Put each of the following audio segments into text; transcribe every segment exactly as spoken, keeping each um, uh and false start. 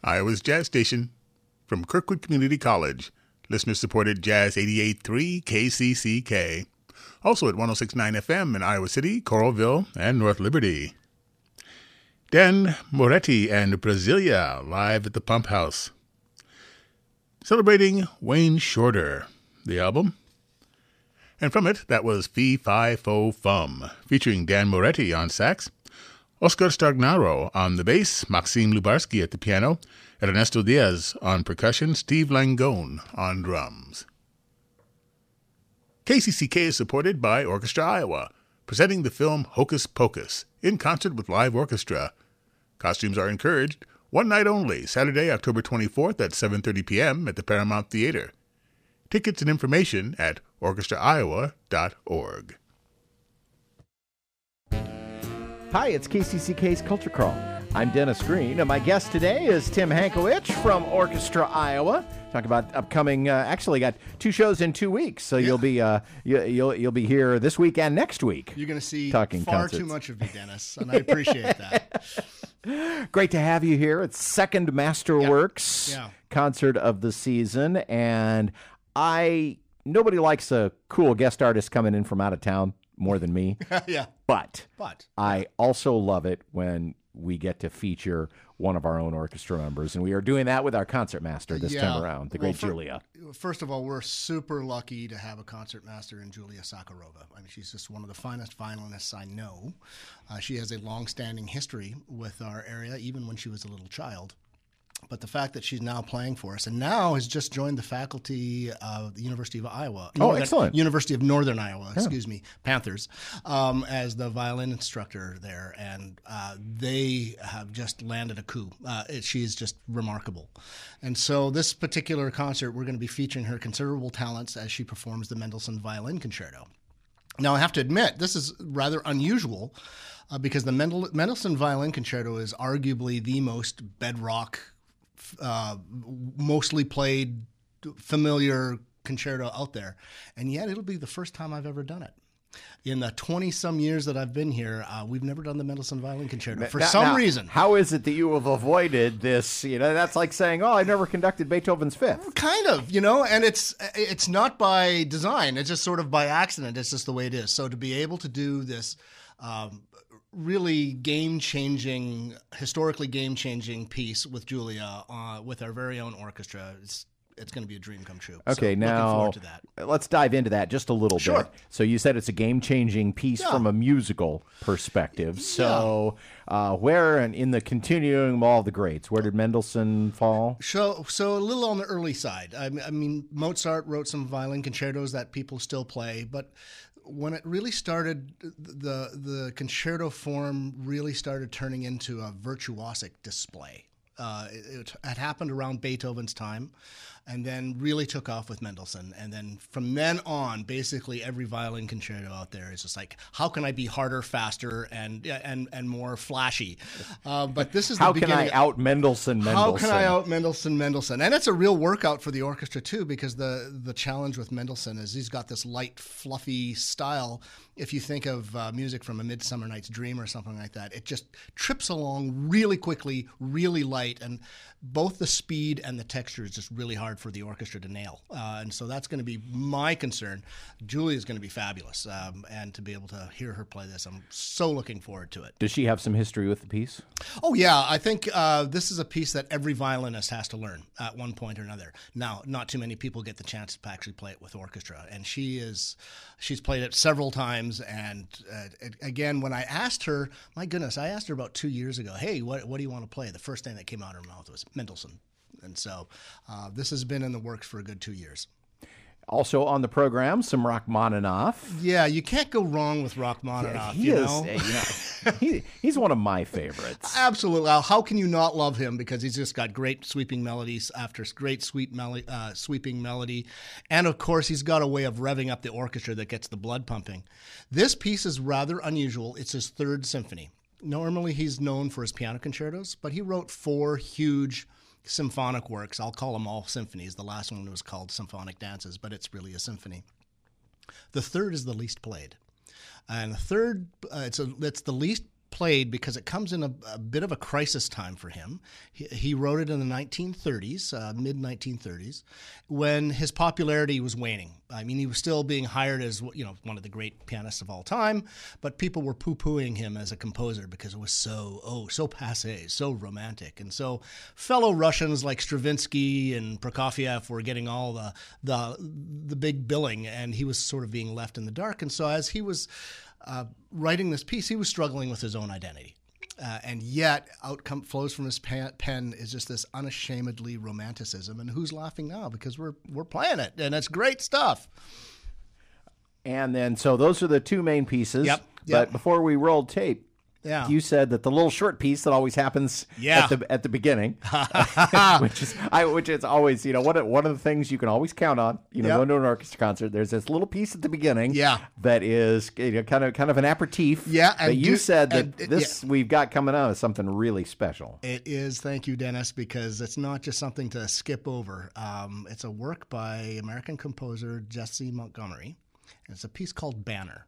Iowa's Jazz Station. From Kirkwood Community College, listener-supported Jazz eighty-eight point three K C C K. Also at one oh six point nine F M in Iowa City, Coralville, and North Liberty. Dan Moretti and Brasilia live at the Pump House. Celebrating Wayne Shorter, the album. And from it, that was Fee Fi Fo Fum, featuring Dan Moretti on sax, Oscar Stagnaro on the bass, Maxime Lubarsky at the piano, Ernesto Diaz on percussion, Steve Langone on drums. K C C K is supported by Orchestra Iowa, presenting the film Hocus Pocus, in concert with live orchestra. Costumes are encouraged, one night only, Saturday, October twenty-fourth at seven thirty p.m. at the Paramount Theater. Tickets and information at orchestra iowa dot org. Hi, it's K C C K's Culture Crawl. I'm Dennis Green, and my guest today is Tim Hankowich from Orchestra Iowa. Talk about upcoming. Uh, actually, got two shows in two weeks, so yeah. you'll be uh, you, you'll you'll be here this week and next week. You're going to see talking far concerts. Too much of me, Dennis, and I appreciate that. Great to have you here. It's second Masterworks yeah. Yeah. concert of the season, and I nobody likes a cool guest artist coming in from out of town more than me. yeah, but but I also love it when we get to feature one of our own orchestra members, and we are doing that with our concertmaster this yeah. time around, the well, great for, Julia. First of all, we're super lucky to have a concertmaster in Julia Sakharova. I mean, she's just one of the finest violinists I know. Uh, she has a long-standing history with our area, even when she was a little child. But the fact that she's now playing for us and now has just joined the faculty of the University of Iowa. Oh, Northern, excellent. University of Northern Iowa, Yeah. excuse me, Panthers, um, as the violin instructor there. And uh, they have just landed a coup. Uh, it, she is just remarkable. And so this particular concert, we're going to be featuring her considerable talents as she performs the Mendelssohn Violin Concerto. Now, I have to admit, this is rather unusual uh, because the Mendel- Mendelssohn Violin Concerto is arguably the most bedrock Uh, mostly played, familiar concerto out there. And yet it'll be the first time I've ever done it. In the twenty-some years that I've been here, uh, we've never done the Mendelssohn Violin Concerto for now, some now, reason. How is it that you have avoided this? You know, that's like saying, oh, I never conducted Beethoven's Fifth. Kind of, you know, and it's it's not by design. It's just sort of by accident. It's just the way it is. So to be able to do this um, really game-changing, historically game-changing piece with Julia, uh, with our very own orchestra, it's, it's going to be a dream come true. Okay, so, now looking forward to that. Let's dive into that just a little Sure. bit. So you said it's a game-changing piece Yeah. from a musical perspective. So uh, where and in the continuing of all the greats, where did Mendelssohn fall? So, so a little on the early side. I mean, I mean, Mozart wrote some violin concertos that people still play, but when it really started, the the concerto form really started turning into a virtuosic display. Uh, it, it had happened around Beethoven's time, and then really took off with Mendelssohn. And then from then on, basically every violin concerto out there is just like, how can I be harder, faster, and and and more flashy? Uh, but this is the How can beginning. I out Mendelssohn Mendelssohn? How can I out Mendelssohn Mendelssohn? And it's a real workout for the orchestra too, because the the challenge with Mendelssohn is he's got this light, fluffy style. If you think of uh, music from A Midsummer Night's Dream or something like that, it just trips along really quickly, really light, and both the speed and the texture is just really hard for the orchestra to nail. Uh, and so that's going to be my concern. Julie is going to be fabulous, um, and to be able to hear her play this, I'm so looking forward to it. Does she have some history with the piece? Oh, yeah. I think uh, this is a piece that every violinist has to learn at one point or another. Now, not too many people get the chance to actually play it with orchestra, and she is, she's played it several times. And uh, it, again, when I asked her, my goodness, I asked her about two years ago, hey, what, what do you want to play? The first thing that came out of her mouth was Mendelssohn. And so uh, this has been in the works for a good two years. Also on the program, some Rachmaninoff. Yeah, you can't go wrong with Rachmaninoff. He you is, know? uh, you know he, he's one of my favorites. Absolutely. How can you not love him? Because he's just got great sweeping melodies after great sweet mel- uh, sweeping melody. And of course, he's got a way of revving up the orchestra that gets the blood pumping. This piece is rather unusual. It's his third symphony. Normally, he's known for his piano concertos, but he wrote four huge symphonic works. I'll call them all symphonies. The last one was called Symphonic Dances, but it's really a symphony. The third is the least played. And the third, uh, it's, a, it's the least played because it comes in a, a bit of a crisis time for him. He, he wrote it in the nineteen thirties, uh, mid nineteen thirties, when his popularity was waning. I mean, he was still being hired as, you know, one of the great pianists of all time, but people were poo-pooing him as a composer because it was so, oh, so passé, so romantic. And so fellow Russians like Stravinsky and Prokofiev were getting all the the the big billing, and he was sort of being left in the dark. And so as he was uh, writing this piece, he was struggling with his own identity. Uh, and yet, out come, flows from his pen, pen is just this unashamedly romanticism. And who's laughing now? Because we're we're playing it, and it's great stuff. And then, so those are the two main pieces. Yep. But yep. before we rolled tape, yeah. you said that the little short piece that always happens yeah. at the at the beginning, which is I, which is always, you know, one of, one of the things you can always count on. You know, yep. going to an orchestra concert, there's this little piece at the beginning, yeah. that is, you know, kind of kind of an aperitif. Yeah, and you do, said that and, this yeah. we've got coming out is something really special. It is, thank you, Dennis, because it's not just something to skip over. Um, it's a work by American composer Jessie Montgomery, and it's a piece called Banner.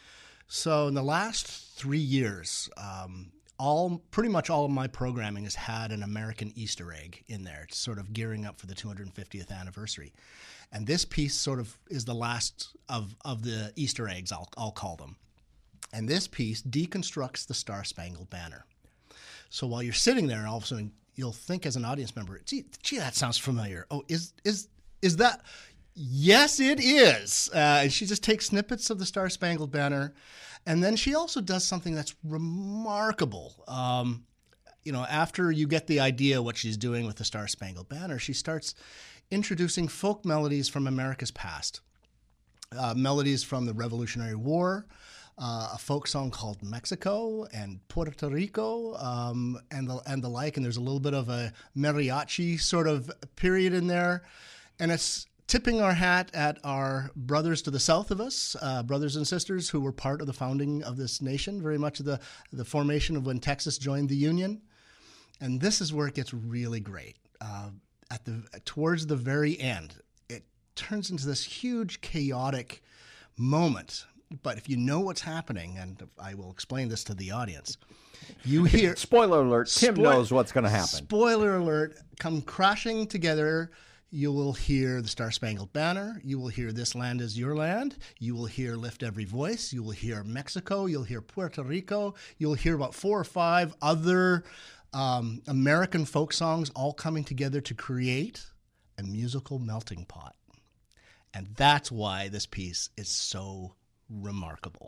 So in the last three years, um, all pretty much all of my programming has had an American Easter egg in there. It's sort of gearing up for the two hundred fiftieth anniversary. And this piece sort of is the last of, of the Easter eggs, I'll, I'll call them. And this piece deconstructs the Star-Spangled Banner. So while you're sitting there, all of a sudden you'll think as an audience member, gee, gee that sounds familiar. Oh, is is is that... Yes, it is. Uh, and she just takes snippets of the Star-Spangled Banner. And then she also does something that's remarkable. Um, you know, after you get the idea what she's doing with the Star-Spangled Banner, she starts introducing folk melodies from America's past. Uh, melodies from the Revolutionary War, uh, a folk song called Mexico and Puerto Rico, um, and, the, and the like. And there's a little bit of a mariachi sort of period in there. And it's tipping our hat at our brothers to the south of us, uh, brothers and sisters who were part of the founding of this nation, very much of the, the formation of when Texas joined the Union. And this is where it gets really great. Uh, at the towards the very end, it turns into this huge chaotic moment. But if you know what's happening, and I will explain this to the audience, you hear... Spoiler alert, Tim Spo- knows what's going to happen. Spoiler alert, come crashing together. You will hear the Star-Spangled Banner. You will hear This Land Is Your Land. You will hear Lift Every Voice. You will hear Mexico. You'll hear Puerto Rico. You'll hear about four or five other um, American folk songs all coming together to create a musical melting pot. And that's why this piece is so remarkable.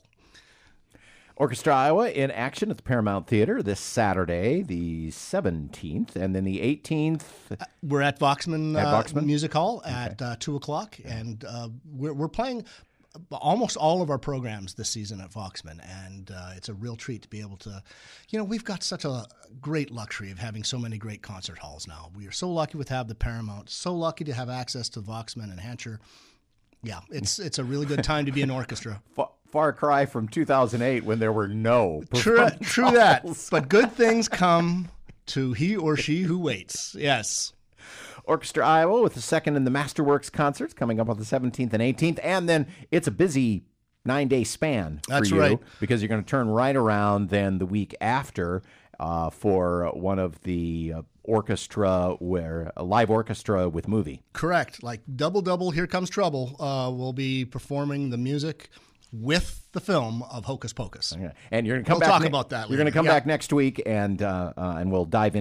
Orchestra Iowa in action at the Paramount Theater this Saturday, the seventeenth, and then the eighteenth. Uh, we're at Voxman, At uh, Voxman? Music Hall at uh, two o'clock, and uh, we're, we're playing almost all of our programs this season at Voxman, and uh, it's a real treat to be able to, you know, we've got such a great luxury of having so many great concert halls now. We are so lucky to have the Paramount, so lucky to have access to Voxman and Hancher. Yeah, it's it's a really good time to be an orchestra. Far cry from two thousand eight when there were no True, true that. But good things come to he or she who waits. Yes. Orchestra Iowa with the second in the Masterworks concerts coming up on the seventeenth and eighteenth. And then it's a busy nine-day span for That's you right. because you're going to turn right around then the week after uh, for one of the uh, orchestra where a live orchestra with movie. Correct. Like Double Double, Here Comes Trouble uh, will be performing the music with the film of Hocus Pocus. And you're going to come We'll back. talk about that You're going to later. come Yeah. back next week, and uh, uh, and we'll dive in.